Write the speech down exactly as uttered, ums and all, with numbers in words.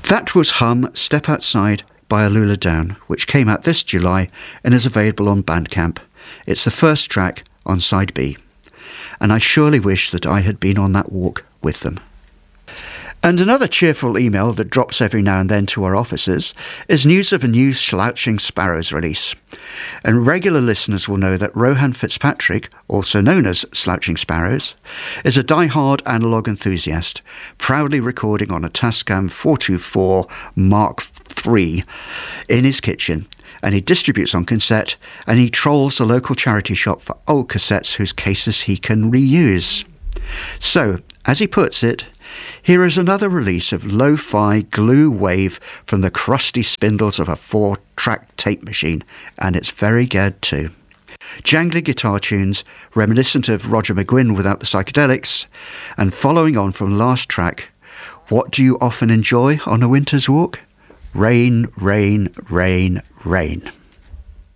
That was Hum, Step Outside by Alula Down, which came out this July and is available on Bandcamp. It's the first track on side B. And I surely wish that I had been on that walk with them. And another cheerful email that drops every now and then to our offices is news of a new Slouching Sparrows release. And regular listeners will know that Rohan Fitzpatrick, also known as Slouching Sparrows, is a die-hard analogue enthusiast, proudly recording on a Tascam four twenty-four Mark three in his kitchen, and he distributes on cassette, and he trolls the local charity shop for old cassettes whose cases he can reuse. So, as he puts it, here is another release of lo-fi glue wave from the crusty spindles of a four-track tape machine, and it's very good too. Jangly guitar tunes, reminiscent of Roger McGuinn without the psychedelics, and following on from last track, what do you often enjoy on a winter's walk? Rain, rain, rain, rain.